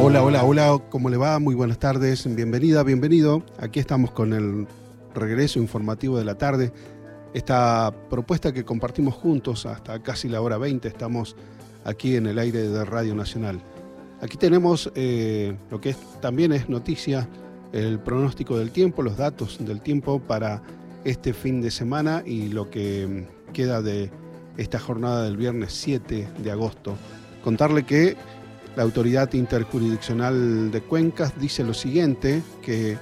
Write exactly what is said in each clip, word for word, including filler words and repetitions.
Hola, hola, hola, ¿cómo le va? Muy buenas tardes, bienvenida, bienvenido. Aquí estamos con el regreso informativo de la tarde. Esta propuesta que compartimos juntos hasta casi la hora veinte, estamos aquí en el aire de Radio Nacional. Aquí tenemos eh, lo que es, también es noticia, el pronóstico del tiempo, los datos del tiempo para este fin de semana y lo que queda de esta jornada del viernes siete de agosto. Contarle que la Autoridad Interjurisdiccional de Cuencas dice lo siguiente, que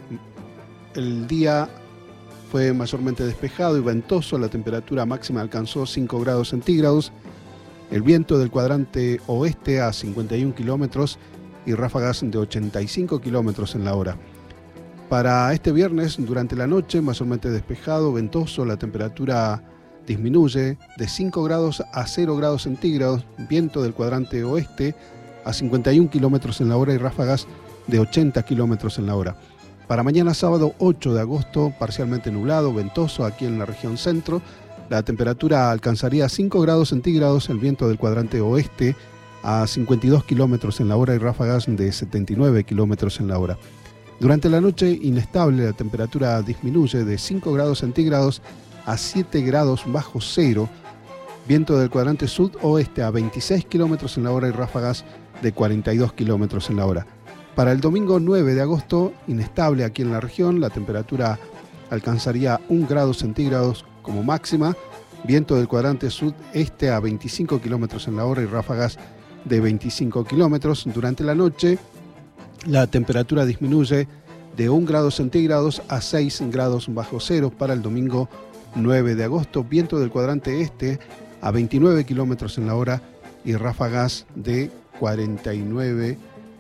el día fue mayormente despejado y ventoso, la temperatura máxima alcanzó cinco grados centígrados, el viento del cuadrante oeste a cincuenta y un kilómetros y ráfagas de ochenta y cinco kilómetros en la hora. Para este viernes, durante la noche, mayormente despejado, ventoso, la temperatura disminuye de cinco grados a cero grados centígrados, viento del cuadrante oeste a cincuenta y un kilómetros en la hora y ráfagas de ochenta kilómetros en la hora. Para mañana sábado ocho de agosto, parcialmente nublado, ventoso aquí en la región centro, la temperatura alcanzaría cinco grados centígrados, el viento del cuadrante oeste a cincuenta y dos kilómetros en la hora y ráfagas de setenta y nueve kilómetros en la hora. Durante la noche inestable, la temperatura disminuye de cinco grados centígrados a siete grados bajo cero, viento del cuadrante sudoeste a veintiséis kilómetros en la hora y ráfagas de cuarenta y dos kilómetros en la hora. Para el domingo nueve de agosto, inestable aquí en la región, la temperatura alcanzaría un grado centígrados como máxima, viento del cuadrante sudeste a veinticinco kilómetros en la hora y ráfagas de veinticinco kilómetros. Durante la noche, la temperatura disminuye de un grado centígrados a seis grados bajo cero para el domingo nueve de agosto, viento del cuadrante este a veintinueve kilómetros en la hora y ráfagas de cuarenta y nueve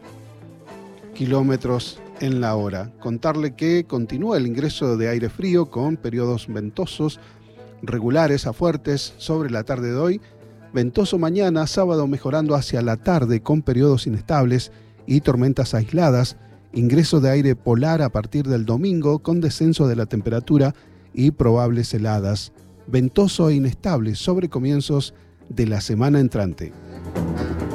kilómetros en la hora. Contarle que continúa el ingreso de aire frío con periodos ventosos regulares a fuertes sobre la tarde de hoy, ventoso mañana, sábado mejorando hacia la tarde con periodos inestables y tormentas aisladas, ingreso de aire polar a partir del domingo con descenso de la temperatura y probables heladas, ventoso e inestable sobre comienzos de la semana entrante.